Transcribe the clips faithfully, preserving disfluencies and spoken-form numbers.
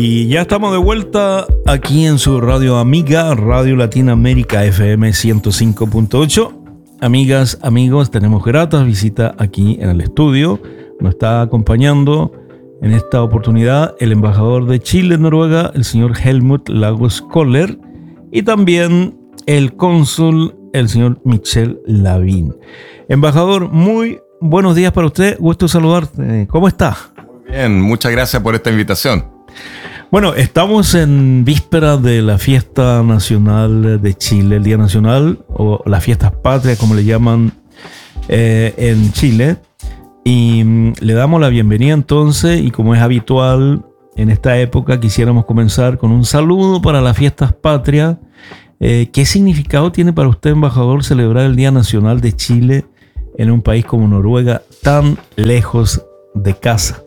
Y ya estamos de vuelta aquí en su radio amiga, Radio Latinoamérica F M ciento cinco punto ocho. Amigas, amigos, tenemos grata visita aquí en el estudio. Nos está acompañando en esta oportunidad el embajador de Chile en Noruega, el señor Helmut Lagos Koller, y también el cónsul, el señor Michel Lavín. Embajador, muy buenos días para usted. Gusto saludarte. ¿Cómo está? Muy bien, muchas gracias por esta invitación. Bueno, estamos en víspera de la fiesta nacional de Chile, el Día Nacional, o las fiestas patrias, como le llaman eh, en Chile. Y mm, le damos la bienvenida entonces, y como es habitual en esta época, quisiéramos comenzar con un saludo para las fiestas patrias. Eh, ¿Qué significado tiene para usted, embajador, celebrar el Día Nacional de Chile en un país como Noruega, tan lejos de casa?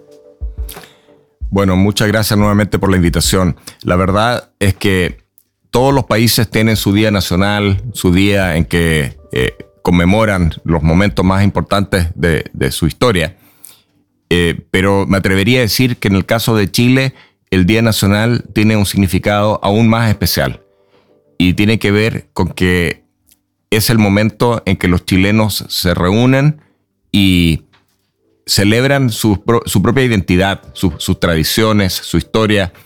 Bueno, muchas gracias nuevamente por la invitación. La verdad es que todos los países tienen su día nacional, su día en que eh, conmemoran los momentos más importantes de, de su historia. Eh, pero me atrevería a decir que en el caso de Chile, el Día Nacional tiene un significado aún más especial. Y tiene que ver con que es el momento en que los chilenos se reúnen y celebran su, su propia identidad, su, sus tradiciones, su historia.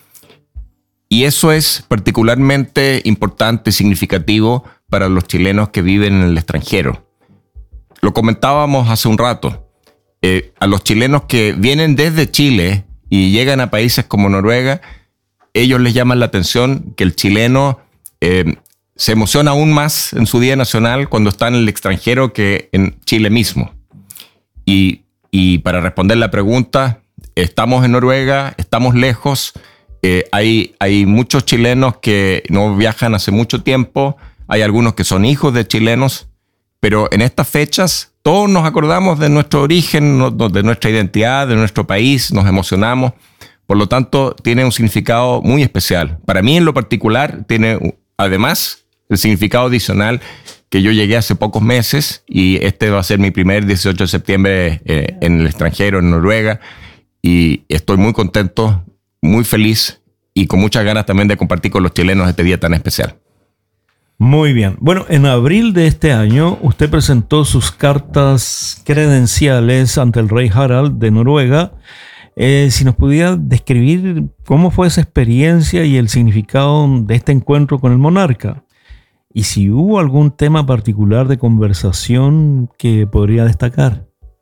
Y eso es particularmente importante y significativo para los chilenos que viven en el extranjero. Lo comentábamos hace un rato. Eh, a los chilenos que vienen desde Chile y llegan a países como Noruega, ellos les llaman la atención que el chileno eh, se emociona aún más en su Día Nacional cuando está en el extranjero que en Chile mismo. Y Y para responder la pregunta, estamos en Noruega, estamos lejos, eh, hay, hay muchos chilenos que no viajan hace mucho tiempo, hay algunos que son hijos de chilenos, pero en estas fechas todos nos acordamos de nuestro origen, de nuestra identidad, de nuestro país, nos emocionamos, por lo tanto tiene un significado muy especial. Para mí en lo particular tiene además el significado adicional que yo llegué hace pocos meses y este va a ser mi primer dieciocho de septiembre eh, en el extranjero, en Noruega, y estoy muy contento, muy feliz y con muchas ganas también de compartir con los chilenos este día tan especial. Muy bien. Bueno, en abril de este año usted presentó sus cartas credenciales ante el rey Harald de Noruega. Eh, si nos pudiera describir cómo fue esa experiencia y el significado de este encuentro con el monarca. Y si hubo algún tema particular de conversación que podría destacar.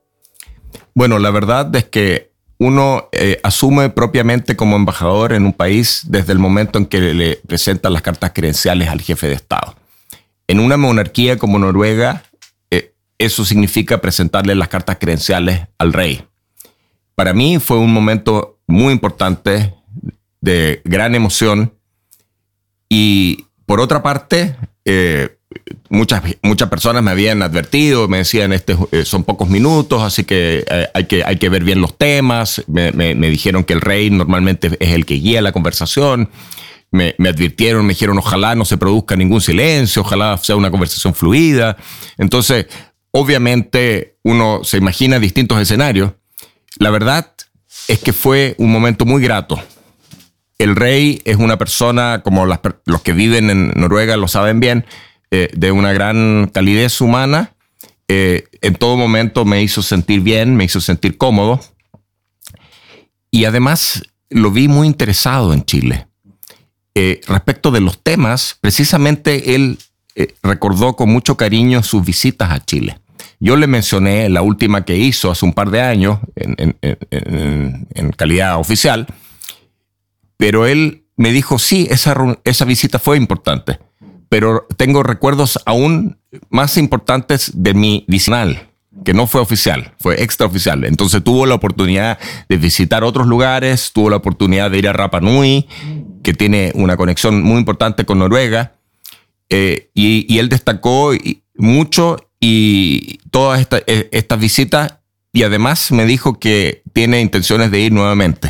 Bueno, la verdad es que uno eh, asume propiamente como embajador en un país desde el momento en que le presentan las cartas credenciales al jefe de Estado. En una monarquía como Noruega, eh, eso significa presentarle las cartas credenciales al rey. Para mí fue un momento muy importante, de gran emoción, y por otra parte, Eh, muchas, muchas personas me habían advertido, me decían, este, eh, son pocos minutos, así que, eh, hay que hay que ver bien los temas. Me, me, me dijeron que el rey normalmente es el que guía la conversación. Me, me advirtieron, me dijeron, ojalá no se produzca ningún silencio, ojalá sea una conversación fluida. Entonces, obviamente, uno se imagina distintos escenarios. La verdad es que fue un momento muy grato. El rey es una persona, como las, los que viven en Noruega lo saben bien, eh, de una gran calidez humana. Eh, en todo momento me hizo sentir bien, me hizo sentir cómodo. Y además lo vi muy interesado en Chile. Eh, respecto de los temas, precisamente él eh, recordó con mucho cariño sus visitas a Chile. Yo le mencioné la última que hizo hace un par de años en, en, en, en calidad oficial. Pero él me dijo, sí, esa, esa visita fue importante, pero tengo recuerdos aún más importantes de mi visita, que no fue oficial, fue extraoficial. Entonces tuvo la oportunidad de visitar otros lugares, tuvo la oportunidad de ir a Rapa Nui, que tiene una conexión muy importante con Noruega, eh, y, y él destacó mucho y todas esta, estas visitas, y además me dijo que tiene intenciones de ir nuevamente.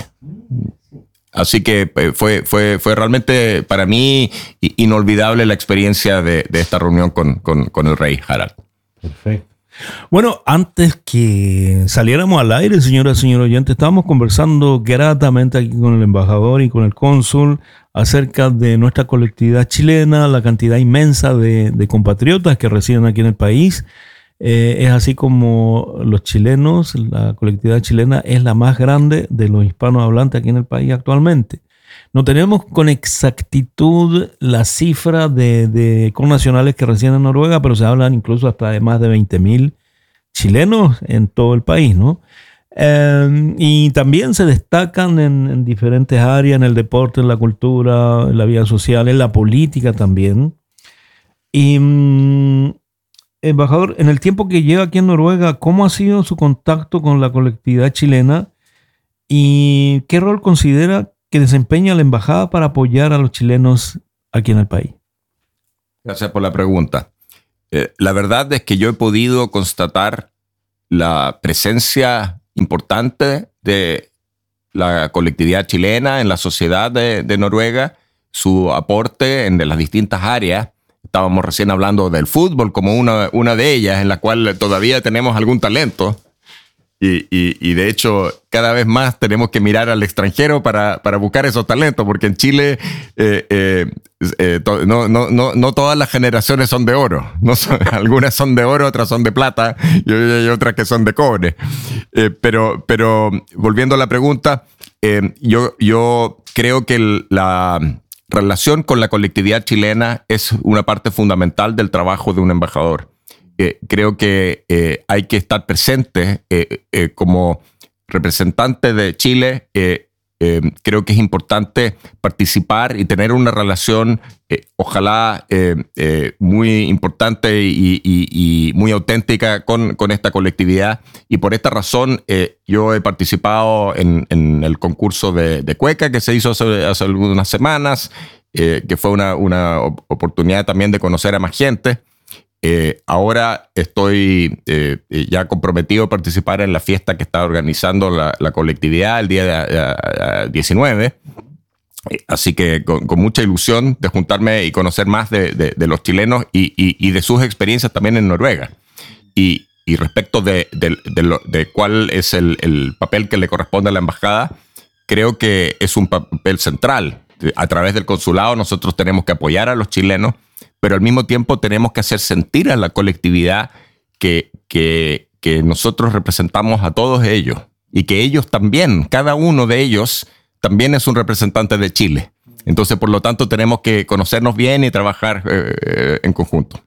Así que fue, fue, fue realmente para mí inolvidable la experiencia de, de esta reunión con, con, con el rey Harald. Perfecto. Bueno, antes que saliéramos al aire, señora y señor oyente, estábamos conversando gratamente aquí con el embajador y con el cónsul acerca de nuestra colectividad chilena, la cantidad inmensa de, de compatriotas que residen aquí en el país. Eh, es así como los chilenos, la colectividad chilena es la más grande de los hispanohablantes aquí en el país actualmente. No tenemos con exactitud la cifra de, de connacionales que residen en Noruega, pero se hablan incluso hasta de más de veinte mil chilenos en todo el país, ¿no? Eh, y también se destacan en, en diferentes áreas, en el deporte, en la cultura, en la vida social, en la política también. Y, mm, embajador, en el tiempo que lleva aquí en Noruega, ¿cómo ha sido su contacto con la colectividad chilena y qué rol considera que desempeña la embajada para apoyar a los chilenos aquí en el país? Gracias por la pregunta. Eh, la verdad es que yo he podido constatar la presencia importante de la colectividad chilena en la sociedad de, de Noruega, su aporte en de las distintas áreas. Estábamos recién hablando del fútbol como una, una de ellas, en la cual todavía tenemos algún talento. Y, y, y de hecho, cada vez más tenemos que mirar al extranjero para, para buscar esos talentos, porque en Chile eh, eh, eh, to, no, no, no, no todas las generaciones son de oro. No son, algunas son de oro, otras son de plata y hay otras que son de cobre. Eh, pero, pero volviendo a la pregunta, eh, yo, yo creo que el, la relación con la colectividad chilena es una parte fundamental del trabajo de un embajador. Eh, creo que eh, hay que estar presente eh, eh, como representante de Chile. Eh, eh, creo que es importante participar y tener una relación, eh, ojalá eh, eh, muy importante y, y, y muy auténtica con, con esta colectividad. Y por esta razón eh, yo he participado en, en el concurso de, de cueca que se hizo hace, hace algunas semanas, eh, que fue una, una oportunidad también de conocer a más gente. Eh, ahora estoy eh, ya comprometido a participar en la fiesta que está organizando la, la colectividad el día de, de, de diecinueve. Así que con, con mucha ilusión de juntarme y conocer más de, de, de los chilenos y, y, y de sus experiencias también en Noruega. Y, y respecto de, de, de, lo, de cuál es el, el papel que le corresponde a la embajada, creo que es un papel central. A través del consulado nosotros tenemos que apoyar a los chilenos, pero al mismo tiempo tenemos que hacer sentir a la colectividad que, que, que nosotros representamos a todos ellos y que ellos también, cada uno de ellos, también es un representante de Chile. Entonces, por lo tanto, tenemos que conocernos bien y trabajar eh, en conjunto.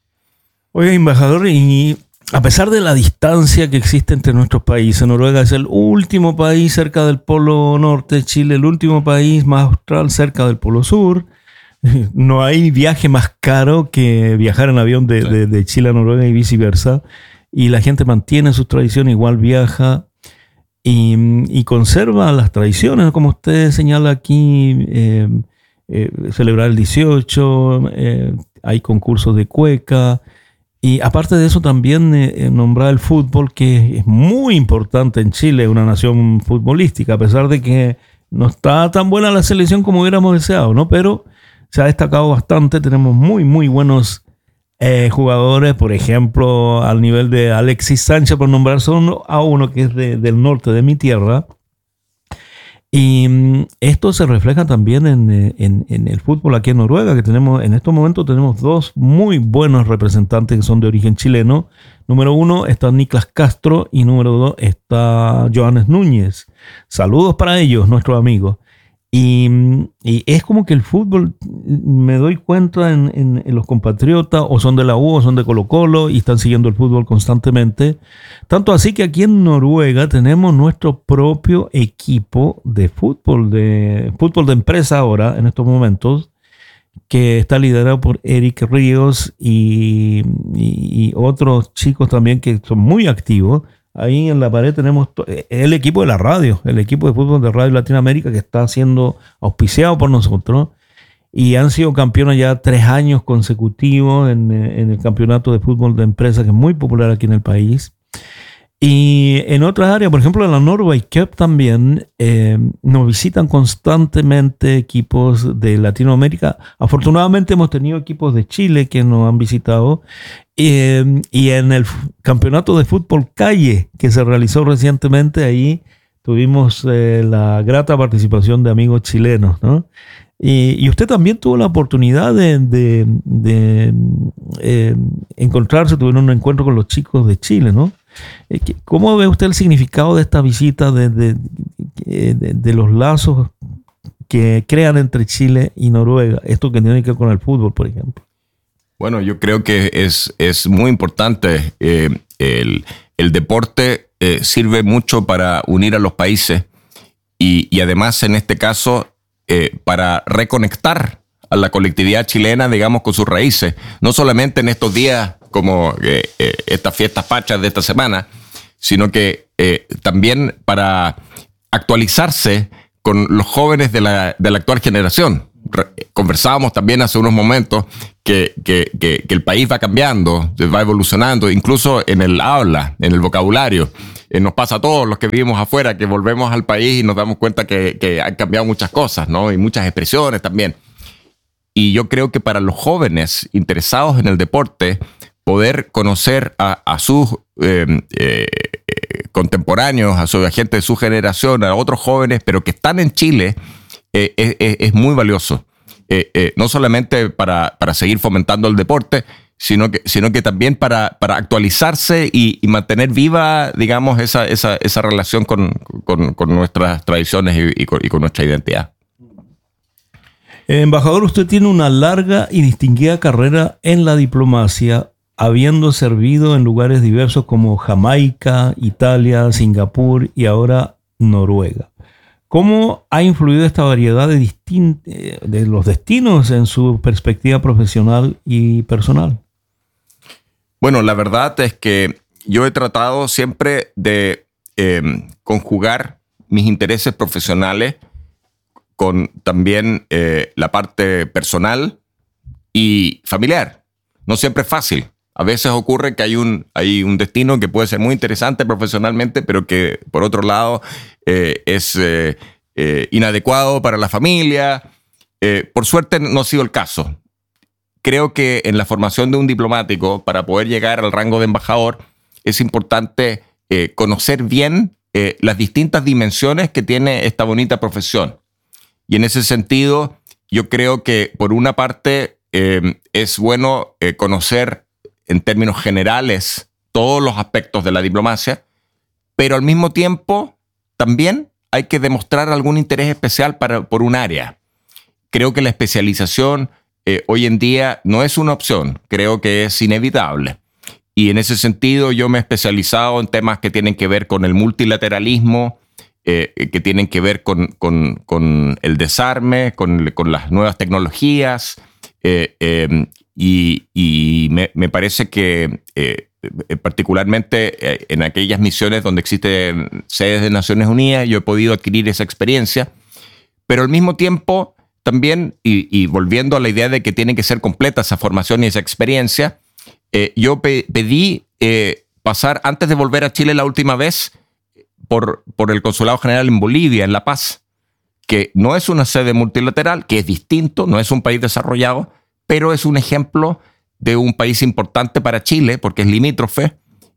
Oiga, embajador, y a pesar de la distancia que existe entre nuestros países, Noruega es el último país cerca del Polo Norte, Chile el último país más austral cerca del Polo Sur. No hay viaje más caro que viajar en avión de, sí. de, de Chile a Noruega y viceversa. Y la gente mantiene sus tradiciones, igual viaja y, y conserva las tradiciones, como usted señala aquí, eh, eh, celebrar el dieciocho, eh, hay concursos de cueca. Y aparte de eso también eh, nombrar el fútbol, que es muy importante en Chile, una nación futbolística, a pesar de que no está tan buena la selección como hubiéramos deseado, ¿no? Pero se ha destacado bastante, tenemos muy, muy buenos eh, jugadores, por ejemplo, al nivel de Alexis Sánchez, por nombrar solo a uno que es de, del norte de mi tierra. Y um, esto se refleja también en, en, en el fútbol aquí en Noruega, que tenemos en estos momentos tenemos dos muy buenos representantes que son de origen chileno. Número uno está Niklas Castro y número dos está Johannes Núñez. Saludos para ellos, nuestros amigos. Y, y es como que el fútbol, me doy cuenta en, en, en los compatriotas, o son de la U o son de Colo Colo y están siguiendo el fútbol constantemente. Tanto así que aquí en Noruega tenemos nuestro propio equipo de fútbol, de fútbol de empresa ahora, en estos momentos, que está liderado por Eric Ríos y, y, y otros chicos también que son muy activos. Ahí en la pared tenemos el equipo de la radio, el equipo de fútbol de Radio Latinoamérica que está siendo auspiciado por nosotros y han sido campeones ya tres años consecutivos en, en el campeonato de fútbol de empresa, que es muy popular aquí en el país. Y en otras áreas, por ejemplo, en la Norway Cup también eh, nos visitan constantemente equipos de Latinoamérica. Afortunadamente hemos tenido equipos de Chile que nos han visitado. Eh, y en el campeonato de fútbol calle que se realizó recientemente, ahí tuvimos eh, la grata participación de amigos chilenos, ¿no? Y, y usted también tuvo la oportunidad de, de, de eh, encontrarse, tuvieron un encuentro con los chicos de Chile, ¿no? ¿Cómo ve usted el significado de esta visita, de, de, de, de los lazos que crean entre Chile y Noruega? Esto que tiene que ver con el fútbol, por ejemplo. Bueno, yo creo que es, es muy importante. Eh, el, el deporte eh, sirve mucho para unir a los países y, y además en este caso eh, para reconectar a la colectividad chilena, digamos, con sus raíces. No solamente en estos días como eh, eh, estas fiestas patrias de esta semana, sino que eh, también para actualizarse con los jóvenes de la, de la actual generación. Re- conversábamos también hace unos momentos que, que, que, que el país va cambiando, va evolucionando, incluso en el habla, en el vocabulario. Eh, nos pasa a todos los que vivimos afuera, que volvemos al país y nos damos cuenta que, que han cambiado muchas cosas, ¿no? Y muchas expresiones también. Y yo creo que para los jóvenes interesados en el deporte, poder conocer a, a sus eh, eh, contemporáneos, a su gente de su generación, a otros jóvenes, pero que están en Chile, eh, es, es muy valioso. Eh, eh, no solamente para, para seguir fomentando el deporte, sino que, sino que también para, para actualizarse y, y mantener viva, digamos, esa, esa, esa relación con, con, con nuestras tradiciones y, y, con, y con nuestra identidad. Embajador, usted tiene una larga y distinguida carrera en la diplomacia, habiendo servido en lugares diversos como Jamaica, Italia, Singapur y ahora Noruega. ¿Cómo ha influido esta variedad de, distin- de los destinos en su perspectiva profesional y personal? Bueno, la verdad es que yo he tratado siempre de eh, conjugar mis intereses profesionales con también eh, la parte personal y familiar. No siempre es fácil. A veces ocurre que hay un, hay un destino que puede ser muy interesante profesionalmente, pero que por otro lado eh, es eh, eh, inadecuado para la familia. Eh, por suerte no ha sido el caso. Creo que en la formación de un diplomático, para poder llegar al rango de embajador, es importante eh, conocer bien eh, las distintas dimensiones que tiene esta bonita profesión. Y en ese sentido, yo creo que por una parte eh, es bueno eh, conocer en términos generales todos los aspectos de la diplomacia, pero al mismo tiempo también hay que demostrar algún interés especial para, por un área. Creo que la especialización eh, hoy en día no es una opción, creo que es inevitable. Y en ese sentido yo me he especializado en temas que tienen que ver con el multilateralismo, eh, que tienen que ver con, con, con el desarme, con, con las nuevas tecnologías, eh, eh, Y, y me, me parece que eh, particularmente eh, en aquellas misiones donde existen sedes de Naciones Unidas, yo he podido adquirir esa experiencia, pero al mismo tiempo también, y, y volviendo a la idea de que tiene que ser completa esa formación y esa experiencia, eh, yo pe- pedí eh, pasar, antes de volver a Chile la última vez, por, por el Consulado General en Bolivia, en La Paz, que no es una sede multilateral, que es distinto, no es un país desarrollado, pero es un ejemplo de un país importante para Chile, porque es limítrofe,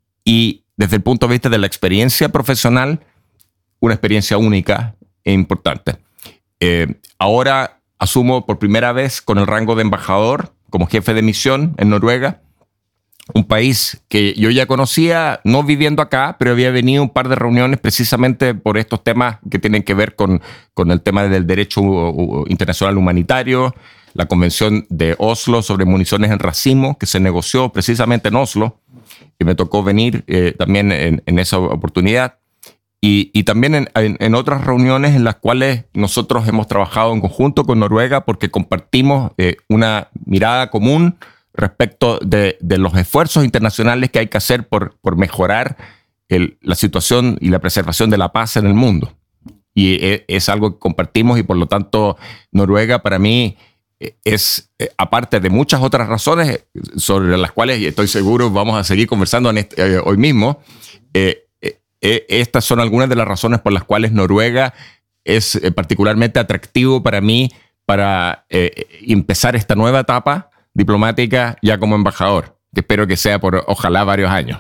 y desde el punto de vista de la experiencia profesional, una experiencia única e importante. Eh, ahora asumo por primera vez con el rango de embajador, como jefe de misión en Noruega, un país que yo ya conocía, no viviendo acá, pero había venido un par de reuniones precisamente por estos temas que tienen que ver con, con el tema del derecho internacional humanitario, la Convención de Oslo sobre municiones en racimo, que se negoció precisamente en Oslo, y me tocó venir eh, también en, en esa oportunidad, y, y también en, en, en otras reuniones en las cuales nosotros hemos trabajado en conjunto con Noruega porque compartimos eh, una mirada común respecto de, de los esfuerzos internacionales que hay que hacer por, por mejorar el, la situación y la preservación de la paz en el mundo. Y es, es algo que compartimos y por lo tanto Noruega para mí es, aparte de muchas otras razones sobre las cuales estoy seguro vamos a seguir conversando en este, eh, hoy mismo, eh, eh, estas son algunas de las razones por las cuales Noruega es eh, particularmente atractivo para mí para eh, empezar esta nueva etapa diplomática ya como embajador, que espero que sea por ojalá varios años.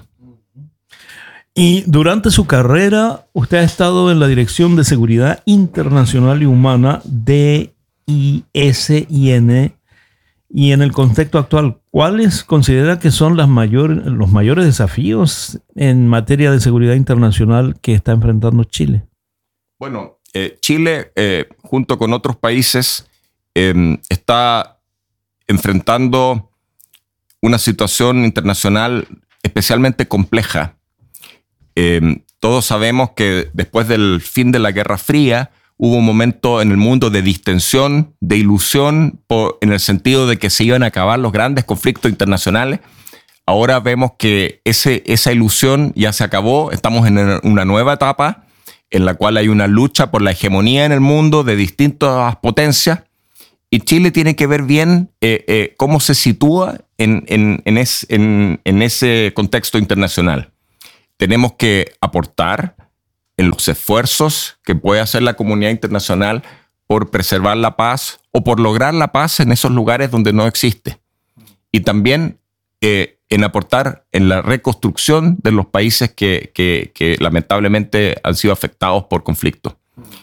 Y durante su carrera, usted ha estado en la Dirección de Seguridad Internacional y Humana de I S I N. Y en el contexto actual, ¿cuáles considera que son las mayor, los mayores desafíos en materia de seguridad internacional que está enfrentando Chile? Bueno, eh, Chile, eh, junto con otros países, eh, está enfrentando una situación internacional especialmente compleja. Eh, todos sabemos que después del fin de la Guerra Fría hubo un momento en el mundo de distensión, de ilusión, por, en el sentido de que se iban a acabar los grandes conflictos internacionales. Ahora vemos que ese, esa ilusión ya se acabó. Estamos en una nueva etapa en la cual hay una lucha por la hegemonía en el mundo de distintas potencias. Y Chile tiene que ver bien eh, eh, cómo se sitúa en, en, en, es, en, en ese contexto internacional. Tenemos que aportar en los esfuerzos que puede hacer la comunidad internacional por preservar la paz o por lograr la paz en esos lugares donde no existe. Y también eh, en aportar en la reconstrucción de los países que, que, que lamentablemente han sido afectados por conflictos.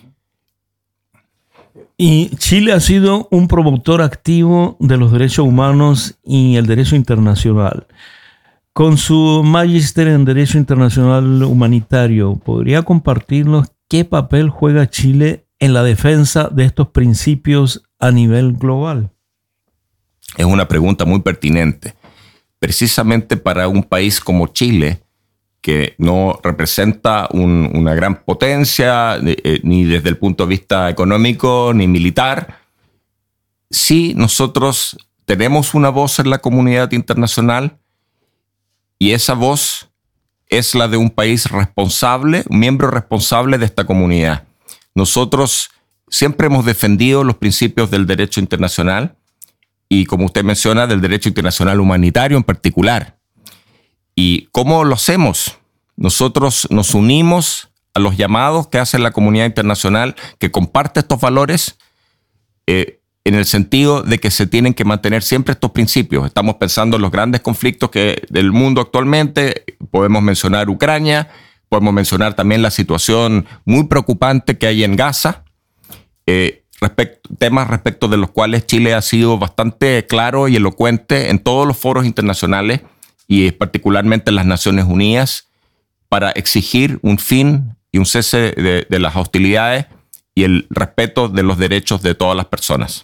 Y Chile ha sido un promotor activo de los derechos humanos y el derecho internacional. Con su magíster en Derecho Internacional Humanitario, ¿podría compartirnos qué papel juega Chile en la defensa de estos principios a nivel global? Es una pregunta muy pertinente. Precisamente para un país como Chile, que no representa un, una gran potencia, eh, ni desde el punto de vista económico ni militar, sí nosotros tenemos una voz en la comunidad internacional. Y esa voz es la de un país responsable, un miembro responsable de esta comunidad. Nosotros siempre hemos defendido los principios del derecho internacional y, como usted menciona, del derecho internacional humanitario en particular. ¿Y cómo lo hacemos? Nosotros nos unimos a los llamados que hace la comunidad internacional que comparte estos valores, eh, en el sentido de que se tienen que mantener siempre estos principios. Estamos pensando en los grandes conflictos que del mundo actualmente. Podemos mencionar Ucrania, podemos mencionar también la situación muy preocupante que hay en Gaza, eh, respecto, temas respecto de los cuales Chile ha sido bastante claro y elocuente en todos los foros internacionales y particularmente en las Naciones Unidas para exigir un fin y un cese de, de las hostilidades y el respeto de los derechos de todas las personas.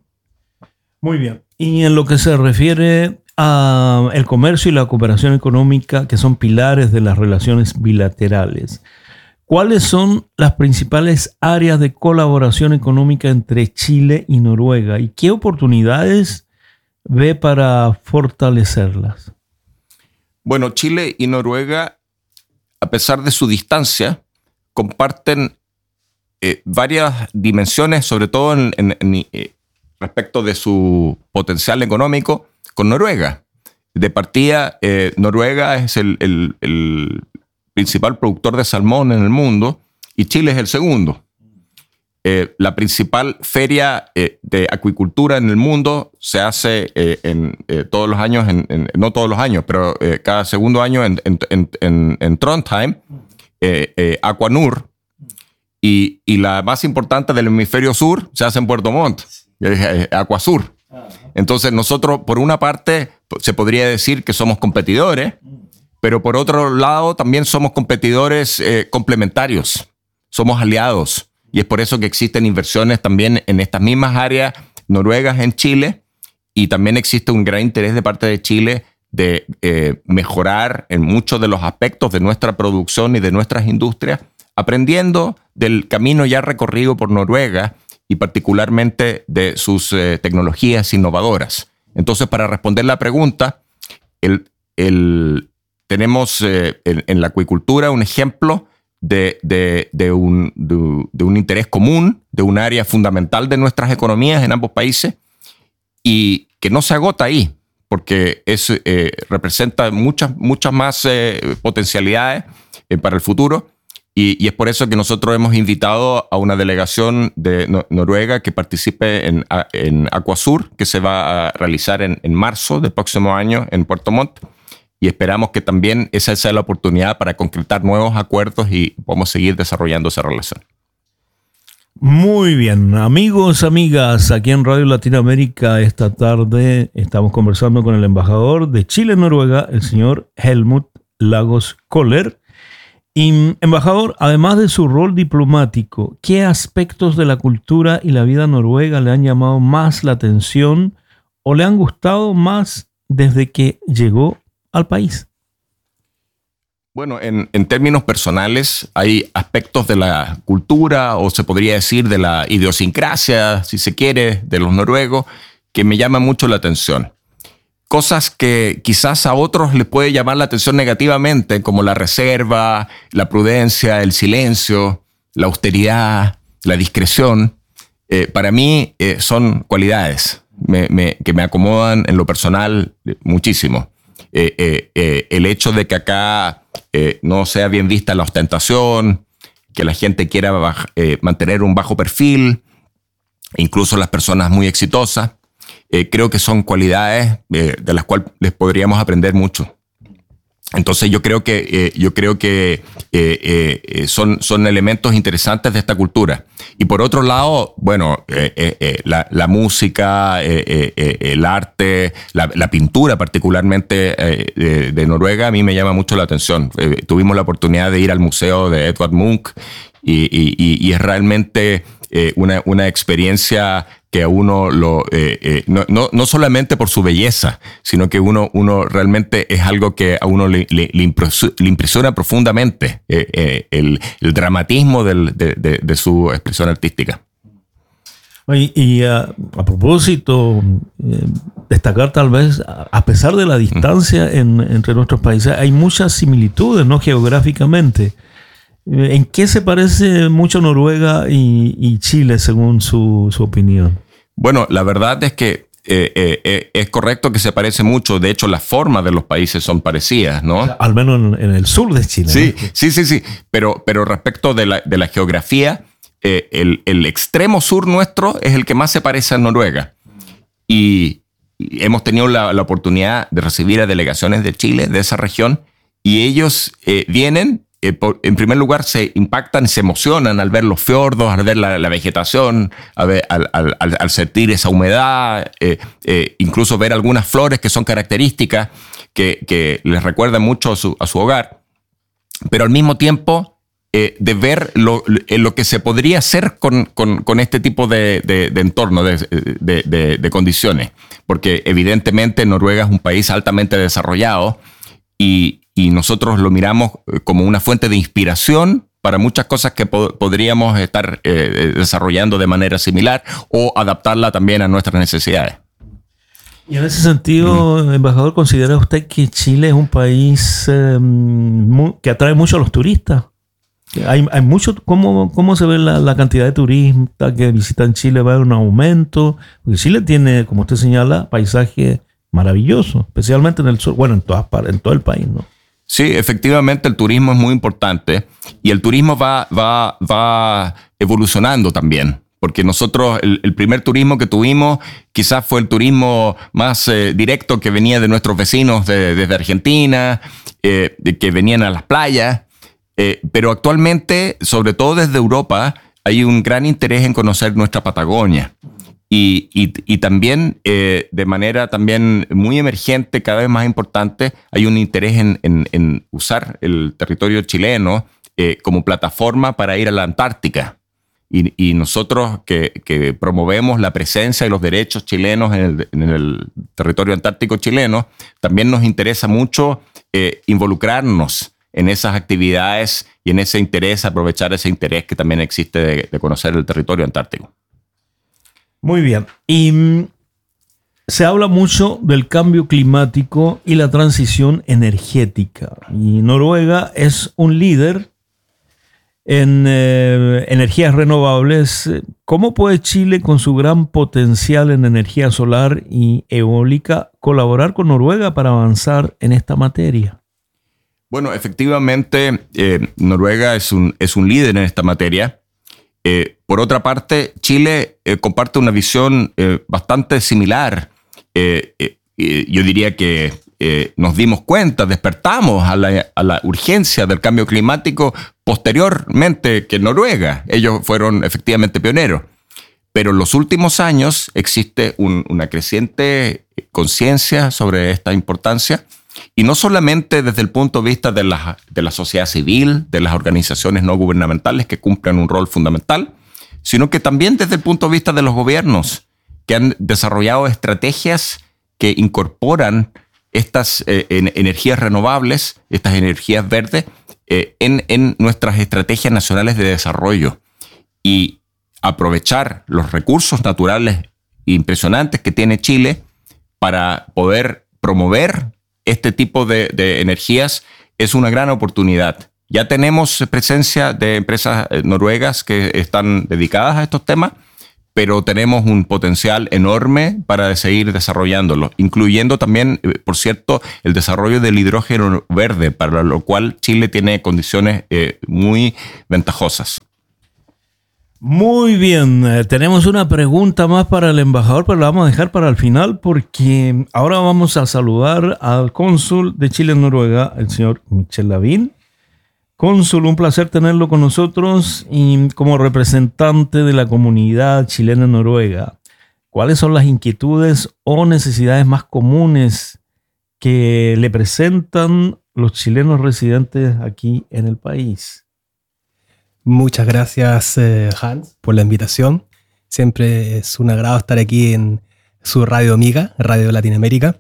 Muy bien. Y en lo que se refiere al comercio y la cooperación económica, que son pilares de las relaciones bilaterales, ¿cuáles son las principales áreas de colaboración económica entre Chile y Noruega? ¿Y qué oportunidades ve para fortalecerlas? Bueno, Chile y Noruega, a pesar de su distancia, comparten eh, varias dimensiones, sobre todo en, en, en eh, respecto de su potencial económico con Noruega. De partida, eh, Noruega es el, el, el principal productor de salmón en el mundo y Chile es el segundo. Eh, la principal feria eh, de acuicultura en el mundo se hace eh, en, eh, todos los años, en, en, no todos los años, pero eh, cada segundo año en, en, en, en Trondheim, eh, eh, Aquanur, y, y la más importante del hemisferio sur se hace en Puerto Montt. Aquasur. Entonces nosotros, por una parte, se podría decir que somos competidores, pero por otro lado también somos competidores eh, complementarios, somos aliados, y es por eso que existen inversiones también en estas mismas áreas noruegas en Chile, y también existe un gran interés de parte de Chile de eh, mejorar en muchos de los aspectos de nuestra producción y de nuestras industrias, aprendiendo del camino ya recorrido por Noruega y particularmente de sus eh, tecnologías innovadoras. Entonces, para responder la pregunta, el, el, tenemos eh, en, en la acuicultura un ejemplo de, de, de, un, de, de un interés común, de un área fundamental de nuestras economías en ambos países y que no se agota ahí, porque es, eh, representa muchas, muchas más eh, potencialidades eh, para el futuro. Y, y es por eso que nosotros hemos invitado a una delegación de no, Noruega que participe en, en Aquasur, que se va a realizar en, en marzo del próximo año en Puerto Montt. Y esperamos que también esa sea la oportunidad para concretar nuevos acuerdos y podamos seguir desarrollando esa relación. Muy bien, amigos, amigas, aquí en Radio Latinoamérica esta tarde estamos conversando con el embajador de Chile en Noruega, el señor Helmut Lagos Koller. Y, embajador, además de su rol diplomático, ¿qué aspectos de la cultura y la vida noruega le han llamado más la atención o le han gustado más desde que llegó al país? Bueno, en, en términos personales, hay aspectos de la cultura, o se podría decir de la idiosincrasia, si se quiere, de los noruegos, que me llaman mucho la atención. Cosas que quizás a otros les puede llamar la atención negativamente, como la reserva, la prudencia, el silencio, la austeridad, la discreción. Eh, para mí eh, son cualidades me, me, que me acomodan en lo personal muchísimo. Eh, eh, eh, el hecho de que acá eh, no sea bien vista la ostentación, que la gente quiera baj- eh, mantener un bajo perfil, incluso las personas muy exitosas. Eh, creo que son cualidades eh, de las cuales les podríamos aprender mucho. Entonces yo creo que, eh, yo creo que eh, eh, son, son elementos interesantes de esta cultura. Y por otro lado, bueno, eh, eh, eh, la, la música, eh, eh, eh, el arte, la, la pintura particularmente eh, de, de Noruega a mí me llama mucho la atención. Eh, tuvimos la oportunidad de ir al museo de Edvard Munch y, y, y, y es realmente eh, una, una experiencia que a uno lo eh, eh, no, no, no solamente por su belleza, sino que uno, uno realmente es algo que a uno le, le, le, impresiona, le impresiona profundamente eh, eh, el, el dramatismo del, de, de, de su expresión artística. Y, y uh, a propósito, eh, destacar tal vez, a, a pesar de la distancia en, entre nuestros países, hay muchas similitudes, ¿no? Geográficamente. ¿En qué se parece mucho Noruega y, y Chile, según su, su opinión? Bueno, la verdad es que eh, eh, es correcto que se parece mucho. De hecho, las formas de los países son parecidas, ¿no? O sea, al menos en, en el sur de Chile. Sí, ¿no? sí, sí, sí. Pero, pero respecto de la, de la geografía, eh, el, el extremo sur nuestro es el que más se parece a Noruega. Y, y hemos tenido la, la oportunidad de recibir a delegaciones de Chile, de esa región, y ellos eh, vienen. Eh, por, en primer lugar, se impactan, se emocionan al ver los fiordos, al ver la, la vegetación, a ver, al, al, al sentir esa humedad, eh, eh, incluso ver algunas flores que son características, que, que les recuerdan mucho a su, a su hogar. Pero al mismo tiempo, eh, de ver lo, lo que se podría hacer con, con, con este tipo de, de, de entorno, de, de, de, de condiciones. Porque evidentemente Noruega es un país altamente desarrollado y Y nosotros lo miramos como una fuente de inspiración para muchas cosas que po- podríamos estar eh, desarrollando de manera similar o adaptarla también a nuestras necesidades. Y en ese sentido, mm. embajador, ¿considera usted que Chile es un país eh, muy, que atrae mucho a los turistas? Hay, hay mucho, ¿cómo, cómo se ve la, la cantidad de turistas que visitan Chile? ¿Va a haber un aumento? Porque Chile tiene, como usted señala, paisaje maravilloso, especialmente en el sur, bueno, en todas partes, en todo el país, ¿no? Sí, efectivamente el turismo es muy importante y el turismo va, va, va evolucionando también, porque nosotros el, el primer turismo que tuvimos quizás fue el turismo más eh, directo que venía de nuestros vecinos de, desde Argentina, eh, de que venían a las playas, eh, pero actualmente, sobre todo desde Europa, hay un gran interés en conocer nuestra Patagonia. Y, y, y también, eh, de manera también muy emergente, cada vez más importante, hay un interés en, en, en usar el territorio chileno eh, como plataforma para ir a la Antártica. Y, y nosotros que, que promovemos la presencia y los derechos chilenos en el, en el territorio antártico chileno, también nos interesa mucho eh, involucrarnos en esas actividades y en ese interés, aprovechar ese interés que también existe de, de conocer el territorio antártico. Muy bien. Y mm, se habla mucho del cambio climático y la transición energética. Y Noruega es un líder en eh, energías renovables. ¿Cómo puede Chile, con su gran potencial en energía solar y eólica, colaborar con Noruega para avanzar en esta materia? Bueno, efectivamente, eh, Noruega es un, es un líder en esta materia. Eh, por otra parte, Chile eh, comparte una visión eh, bastante similar. Eh, eh, eh, yo diría que eh, nos dimos cuenta, despertamos a la, a la urgencia del cambio climático posteriormente que Noruega. Ellos fueron efectivamente pioneros. Pero en los últimos años existe un, una creciente conciencia sobre esta importancia, y no solamente desde el punto de vista de la, de la sociedad civil, de las organizaciones no gubernamentales que cumplen un rol fundamental, sino que también desde el punto de vista de los gobiernos, que han desarrollado estrategias que incorporan estas eh, en, energías renovables, estas energías verdes, eh, en, en nuestras estrategias nacionales de desarrollo. Y aprovechar los recursos naturales impresionantes que tiene Chile para poder promover este tipo de, de energías es una gran oportunidad. Ya tenemos presencia de empresas noruegas que están dedicadas a estos temas, pero tenemos un potencial enorme para seguir desarrollándolo, incluyendo también, por cierto, el desarrollo del hidrógeno verde, para lo cual Chile tiene condiciones eh, muy ventajosas. Muy bien, eh, tenemos una pregunta más para el embajador, pero la vamos a dejar para el final porque ahora vamos a saludar al cónsul de Chile en Noruega, el señor Michel Lavín. Cónsul, un placer tenerlo con nosotros y como representante de la comunidad chilena en Noruega, ¿cuáles son las inquietudes o necesidades más comunes que le presentan los chilenos residentes aquí en el país? Muchas gracias, eh, Hans, por la invitación. Siempre es un agrado estar aquí en su radio amiga, Radio Latinoamérica.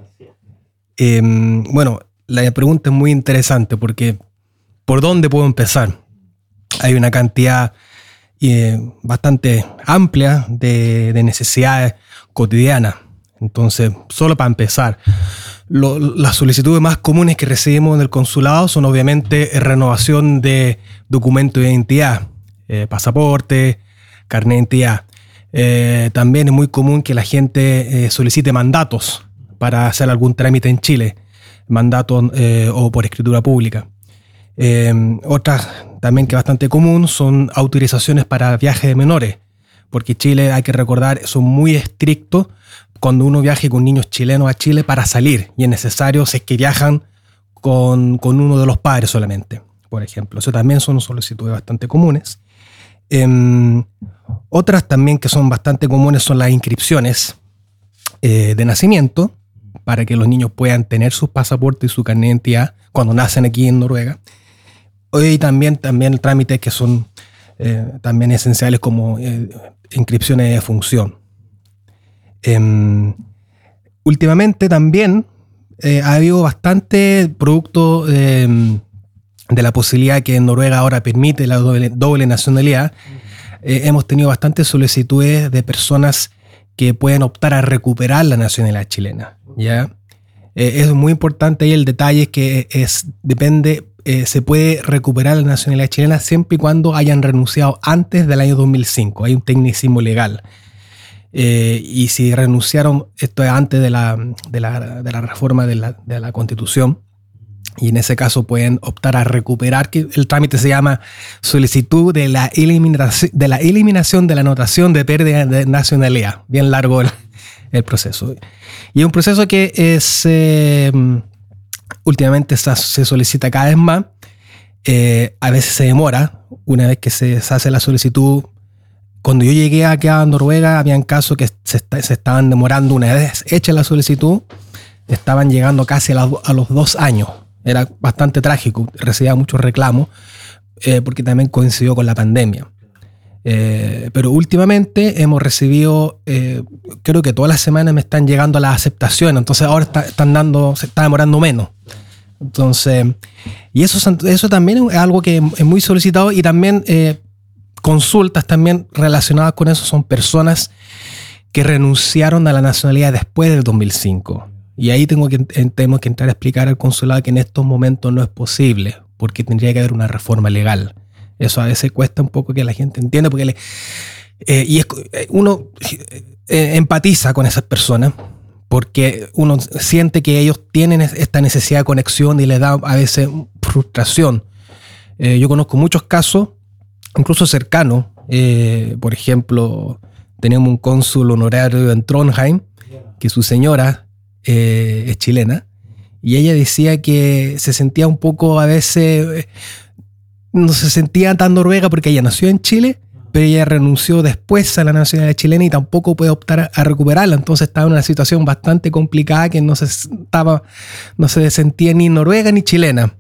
Eh, bueno, la pregunta es muy interesante porque ¿por dónde puedo empezar? Hay una cantidad eh, bastante amplia de, de necesidades cotidianas. Entonces, solo para empezar, lo, las solicitudes más comunes que recibimos en el consulado son obviamente renovación de documentos de identidad, eh, pasaporte, carnet de identidad. Eh, también es muy común que la gente eh, solicite mandatos para hacer algún trámite en Chile, mandatos eh, o por escritura pública. Eh, otras también que es bastante común son autorizaciones para viajes de menores, porque Chile, hay que recordar, son muy estrictos cuando uno viaje con niños chilenos a Chile para salir, y es necesario si es que viajan con, con uno de los padres solamente, por ejemplo. Eso también son solicitudes bastante comunes. Eh, otras también que son bastante comunes son las inscripciones eh, de nacimiento, para que los niños puedan tener sus pasaportes y su carnet de identidad cuando nacen aquí en Noruega. Y también, también trámites que son eh, también esenciales como eh, inscripciones de función. Eh, últimamente también eh, ha habido bastante producto eh, de la posibilidad que en Noruega ahora permite la doble, doble nacionalidad. Eh, hemos tenido bastantes solicitudes de personas que pueden optar a recuperar la nacionalidad chilena, ¿ya? Eh, es muy importante ahí el detalle que es, depende, eh, se puede recuperar la nacionalidad chilena siempre y cuando hayan renunciado antes del año dos mil cinco. Hay un tecnicismo legal. Eh, y si renunciaron, esto es antes de la, de la, de la reforma de la, de la Constitución, y en ese caso pueden optar a recuperar, que el trámite se llama solicitud de la eliminación de la, eliminación de la anotación de pérdida de nacionalidad. Bien largo el, el proceso. Y es un proceso que es eh, últimamente se solicita cada vez más. Eh, a veces se demora. Una vez que se, se hace la solicitud, cuando yo llegué acá a Noruega, habían casos que se, está, se estaban demorando. Una vez hecha la solicitud, estaban llegando casi a, la, a los dos años. Era bastante trágico, recibía muchos reclamos, eh, porque también coincidió con la pandemia. Eh, pero últimamente hemos recibido, eh, creo que todas las semanas me están llegando las aceptaciones, entonces ahora está, están dando, se está demorando menos. Entonces, y eso, eso también es algo que es muy solicitado, y también eh, consultas también relacionadas con eso son personas que renunciaron a la nacionalidad después del dos mil cinco. Y ahí tengo que, tenemos que entrar a explicar al consulado que en estos momentos no es posible, porque tendría que haber una reforma legal. Eso a veces cuesta un poco que la gente entienda, porque le, eh, y es, uno eh, empatiza con esas personas, porque uno siente que ellos tienen esta necesidad de conexión y les da a veces frustración. Eh, yo conozco muchos casos, incluso cercanos. Eh, por ejemplo, tenemos un cónsul honorario en Trondheim, que su señora eh, es chilena, y ella decía que se sentía un poco a veces, eh, no se sentía tan noruega porque ella nació en Chile, pero ella renunció después a la nacionalidad chilena y tampoco puede optar a, a recuperarla. Entonces estaba en una situación bastante complicada, que no se, estaba, no se sentía ni noruega ni chilena.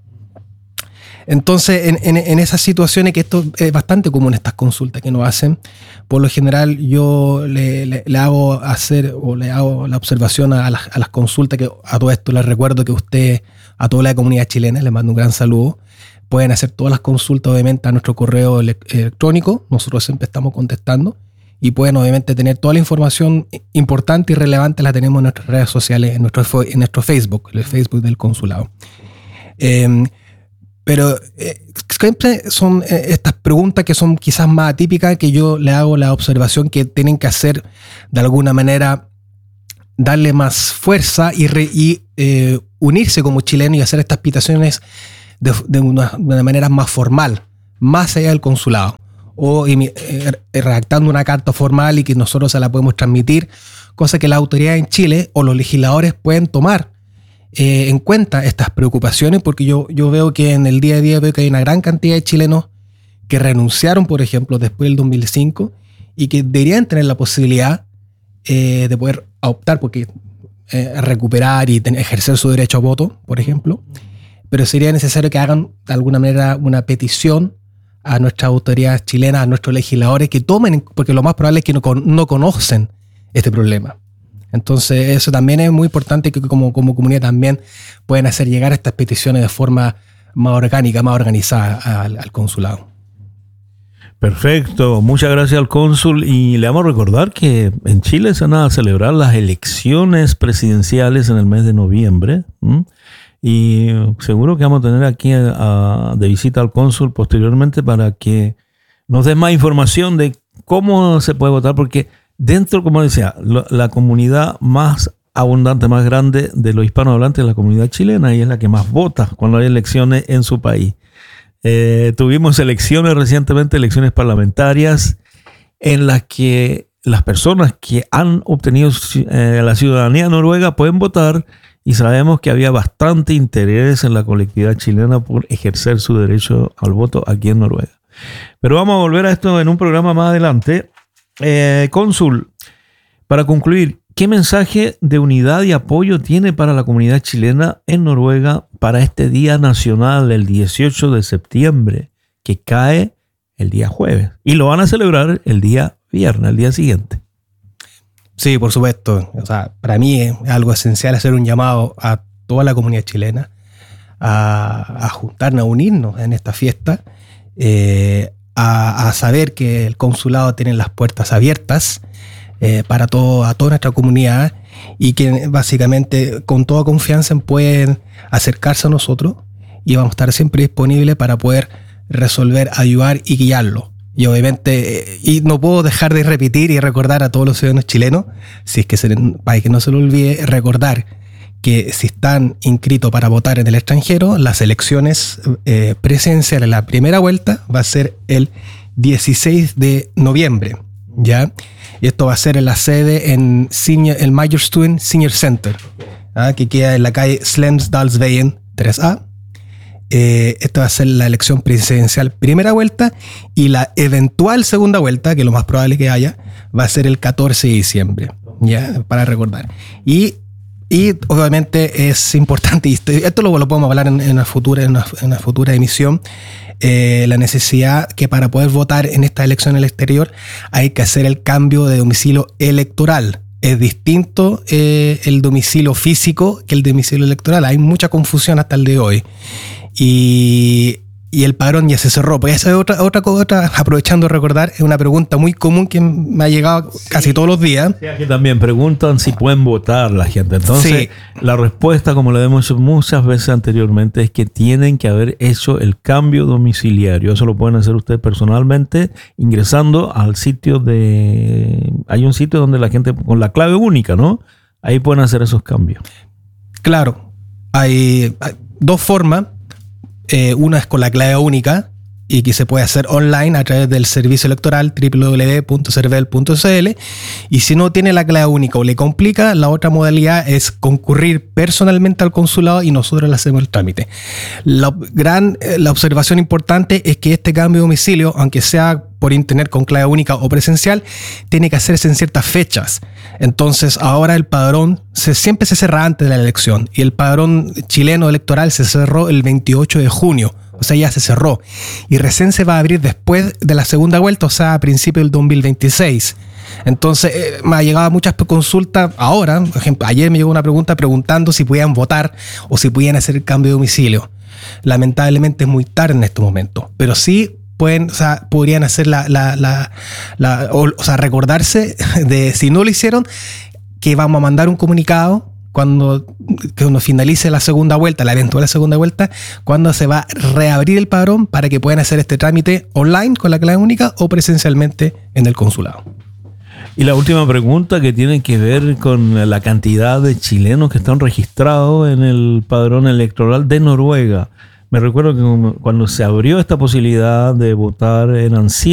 Entonces, en, en, en esas situaciones, que esto es bastante común, estas consultas que nos hacen, por lo general yo le, le, le hago hacer o le hago la observación a las, a las consultas, que a todo esto les recuerdo que usted, a toda la comunidad chilena, les mando un gran saludo. Pueden hacer todas las consultas, obviamente, a nuestro correo electrónico. Nosotros siempre estamos contestando. Y pueden, obviamente, tener toda la información importante y relevante. La tenemos en nuestras redes sociales, en nuestro, en nuestro Facebook, el Facebook del consulado. Eh, pero eh, siempre son eh, estas preguntas que son quizás más atípicas, que yo le hago la observación que tienen que hacer, de alguna manera, darle más fuerza y, re, y eh, unirse como chileno y hacer estas peticiones De, de, una, de una manera más formal, más allá del consulado, o eh, redactando una carta formal y que nosotros se la podemos transmitir, cosa que las autoridades en Chile o los legisladores pueden tomar eh, en cuenta estas preocupaciones, porque yo, yo veo que en el día a día veo que hay una gran cantidad de chilenos que renunciaron, por ejemplo, después del dos mil cinco, y que deberían tener la posibilidad eh, de poder optar, porque eh, recuperar y tener, ejercer su derecho a voto, por ejemplo. Pero sería necesario que hagan de alguna manera una petición a nuestras autoridades chilenas, a nuestros legisladores, que tomen, porque lo más probable es que no, no conocen este problema. Entonces eso también es muy importante, que como, como comunidad también pueden hacer llegar estas peticiones de forma más orgánica, más organizada al, al consulado. Perfecto, muchas gracias al cónsul, y le vamos a recordar que en Chile se van a celebrar las elecciones presidenciales en el mes de noviembre. ¿Mm? Y seguro que vamos a tener aquí a, a, de visita al cónsul posteriormente para que nos dé más información de cómo se puede votar, porque dentro, como decía, la, la comunidad más abundante, más grande de los hispanohablantes es la comunidad chilena, y es la que más vota cuando hay elecciones en su país. Eh, tuvimos elecciones recientemente, elecciones parlamentarias, en las que las personas que han obtenido eh, la ciudadanía noruega pueden votar. Y sabemos que había bastante interés en la colectividad chilena por ejercer su derecho al voto aquí en Noruega. Pero vamos a volver a esto en un programa más adelante. Eh, cónsul, para concluir, ¿qué mensaje de unidad y apoyo tiene para la comunidad chilena en Noruega para este Día Nacional, el dieciocho de septiembre, que cae el día jueves? Y lo van a celebrar el día viernes, el día siguiente. Sí, por supuesto. O sea, para mí es algo esencial hacer un llamado a toda la comunidad chilena a, a juntarnos, a unirnos en esta fiesta, eh, a, a saber que el consulado tiene las puertas abiertas eh, para todo, a toda nuestra comunidad, y que básicamente con toda confianza pueden acercarse a nosotros, y vamos a estar siempre disponibles para poder resolver, ayudar y guiarlo. Y obviamente, y no puedo dejar de repetir y recordar a todos los ciudadanos chilenos, si es que se, para que no se lo olvide, recordar que si están inscritos para votar en el extranjero, las elecciones eh, presidenciales, la primera vuelta va a ser el dieciséis de noviembre, ¿ya? Y esto va a ser en la sede en senior, el Majorstuen Senior Center, ¿ah? Que queda en la calle Slemsdalsveien tres A. Eh, esta va a ser la elección presidencial primera vuelta, y la eventual segunda vuelta, que lo más probable que haya, va a ser el catorce de diciembre, ya, para recordar. Y, y obviamente es importante, y esto, esto lo, lo podemos hablar en, en, una, futura, en, una, en una futura emisión, eh, la necesidad que para poder votar en esta elección al exterior hay que hacer el cambio de domicilio electoral. Es distinto eh, el domicilio físico que el domicilio electoral. Hay mucha confusión hasta el de hoy. Y, y el padrón ya se cerró. Pues esa es otra, otra cosa, aprovechando de recordar, es una pregunta muy común que me ha llegado casi todos los días. Sí, aquí también preguntan si pueden votar la gente. Entonces, sí, la respuesta, como le hemos hecho muchas veces anteriormente, es que tienen que haber hecho el cambio domiciliario. Eso lo pueden hacer ustedes personalmente ingresando al sitio de... Hay un sitio donde la gente, con la clave única, ¿no? ahí pueden hacer esos cambios. Claro, hay, hay dos formas. Eh, una es con la clave única y que se puede hacer online a través del servicio electoral doble u doble u doble u punto cervel punto c l. Y si no tiene la clave única o le complica, la otra modalidad es concurrir personalmente al consulado y nosotros le hacemos el trámite. La, gran, la observación importante es que este cambio de domicilio, aunque sea por internet con clave única o presencial, tiene que hacerse en ciertas fechas. Entonces ahora el padrón se, siempre se cerra antes de la elección y el padrón chileno electoral se cerró el veintiocho de junio. O sea, ya se cerró. Y recién se va a abrir después de la segunda vuelta, o sea, a principios del dos mil veintiséis. Entonces, eh, me ha llegado muchas consultas ahora. Por ejemplo, ayer me llegó una pregunta preguntando si podían votar o si podían hacer el cambio de domicilio. Lamentablemente es muy tarde en este momento. Pero sí pueden, o sea, podrían hacer la, la, la, la o, o sea, recordarse de, si no lo hicieron, que vamos a mandar un comunicado cuando, cuando finalice la segunda vuelta, la eventual segunda vuelta, cuando se va a reabrir el padrón para que puedan hacer este trámite online con la clave única o presencialmente en el consulado. Y la última pregunta, que tiene que ver con la cantidad de chilenos que están registrados en el padrón electoral de Noruega. Me recuerdo que cuando se abrió esta posibilidad de votar eran cien